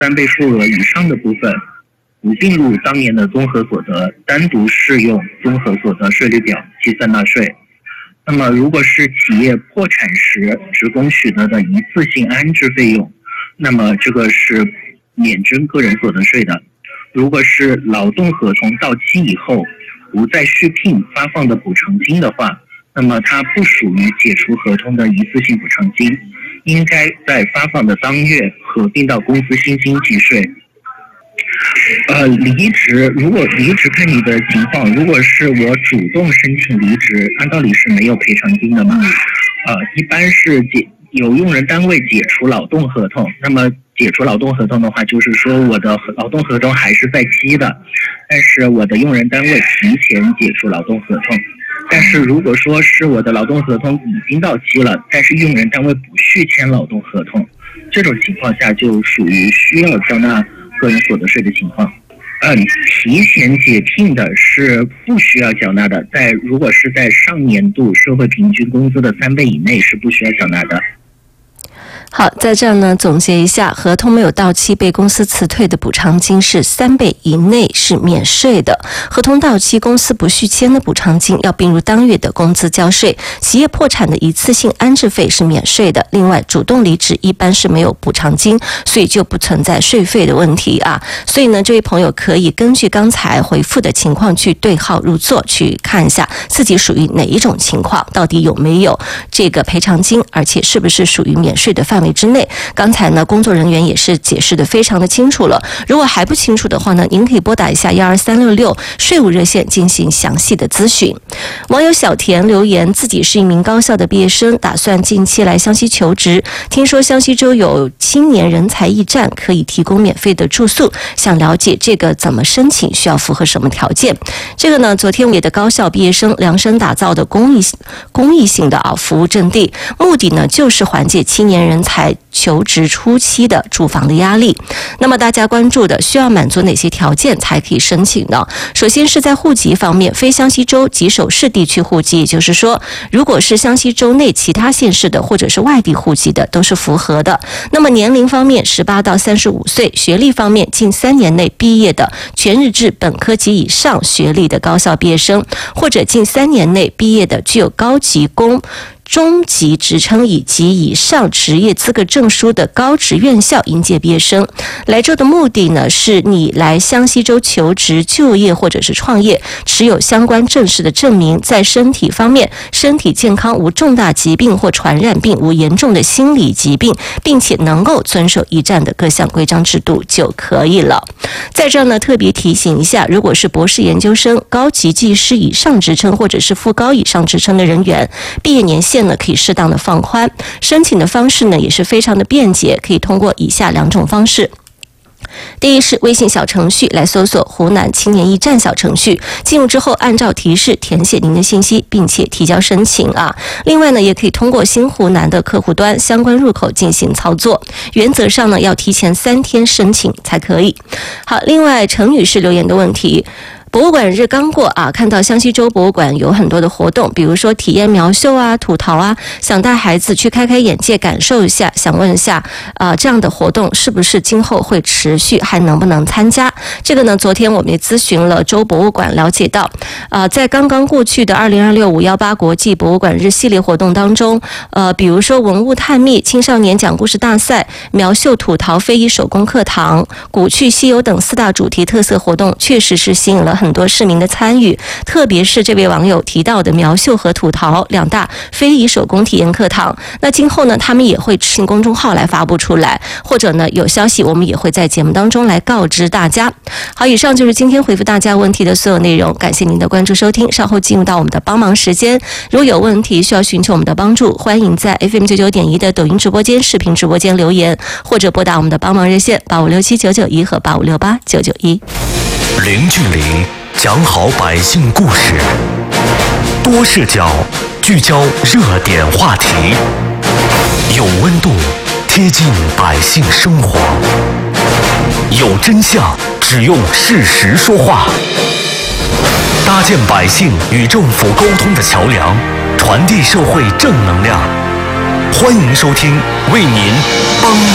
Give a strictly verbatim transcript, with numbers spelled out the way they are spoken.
三倍数额以上的部分不并入当年的综合所得，单独适用综合所得税率表计算纳税。那么如果是企业破产时职工取得的一次性安置费用，那么这个是免征个人所得税的。如果是劳动合同到期以后不再续聘发放的补偿金的话，那么它不属于解除合同的一次性补偿金，应该在发放的当月合并到公司薪金计税。呃，离职，如果离职看你的情况，如果是我主动申请离职，按道理是没有赔偿金的嘛。呃，一般是解有用人单位解除劳动合同，那么解除劳动合同的话，就是说我的劳动合同还是在期的，但是我的用人单位提前解除劳动合同。但是如果说是我的劳动合同已经到期了，但是用人单位不续签劳动合同，这种情况下就属于需要缴纳个人所得税的情况。嗯，提前解聘的是不需要缴纳的，在如果是在上年度社会平均工资的三倍以内是不需要缴纳的。 好，在这儿呢总结一下，合同没有到期被公司辞退的补偿金是三倍以内是免税的，合同到期公司不续签的补偿金要并入当月的工资交税，企业破产的一次性安置费是免税的，另外主动离职一般是没有补偿金，所以就不存在税费的问题啊。所以呢，这位朋友可以根据刚才回复的情况去对号入座，去看一下自己属于哪一种情况，到底有没有这个赔偿金，而且是不是属于免税的范围之内。刚才呢，工作人员也是解释的非常的清楚了。如果还不清楚的话呢，您可以拨打一下幺二三六六税务热线进行详细的咨询。网友小田留言，自己是一名高校的毕业生，打算近期来湘西求职，听说湘西州有青年人才驿站可以提供免费的住宿，想了解这个怎么申请，需要符合什么条件。这个呢，昨天我的高校毕业生量身打造的公益公益性的啊服务阵地，目的呢就是缓解青年人才求职初期的住房的压力。那么大家关注的需要满足哪些条件才可以申请呢？首先是在户籍方面，非湘西州及首市地区户籍，也就是说如果是湘西州内其他县市的或者是外地户籍的都是符合的。那么年龄方面十八到三十五岁，学历方面近三年内毕业的全日制本科及以上学历的高校毕业生，或者近三年内毕业的具有高级工中级职称以及以上职业资格证书的高职院校应届毕业生。来州的目的呢，是你来湘西州求职、就业或者是创业，持有相关正式的证明，在身体方面身体健康，无重大疾病或传染病，无严重的心理疾病，并且能够遵守驿站的各项规章制度就可以了。在这儿呢，特别提醒一下，如果是博士研究生、高级技师以上职称或者是副高以上职称的人员，毕业年限呢可以适当的放宽，申请的方式呢也是非常的便捷，可以通过以下两种方式。第一是微信小程序来搜索湖南青年驿站小程序，进入之后按照提示填写您的信息，并且提交申请啊。另外呢，也可以通过新湖南的客户端相关入口进行操作，原则上呢要提前三天申请才可以。好，另外陈女士留言的问题，博物馆日刚过啊，看到湘西州博物馆有很多的活动，比如说体验苗绣啊、土陶啊，想带孩子去开开眼界、感受一下。想问一下，啊、呃，这样的活动是不是今后会持续，还能不能参加？这个呢，昨天我们也咨询了州博物馆，了解到，啊、呃，在刚刚过去的二零二六五幺八国际博物馆日系列活动当中，呃，比如说文物探秘、青少年讲故事大赛、苗绣、土陶、非遗手工课堂、古趣西游等四大主题特色活动，确实是吸引了很多市民的参与，特别是这位网友提到的苗绣和土陶两大非遗手工体验课堂，那今后呢，他们也会请公众号来发布出来，或者呢有消息我们也会在节目当中来告知大家。好，以上就是今天回复大家问题的所有内容，感谢您的关注收听，稍后进入到我们的帮忙时间。如果有问题需要寻求我们的帮助，欢迎在 F M 九九点一 的抖音直播间、视频直播间留言，或者拨打我们的帮忙热线八五六七九九一和八五六八九九一。 零距离讲好百姓故事，多视角聚焦热点话题，有温度贴近百姓生活，有真相只用事实说话，搭建百姓与政府沟通的桥梁，传递社会正能量。欢迎收听为您帮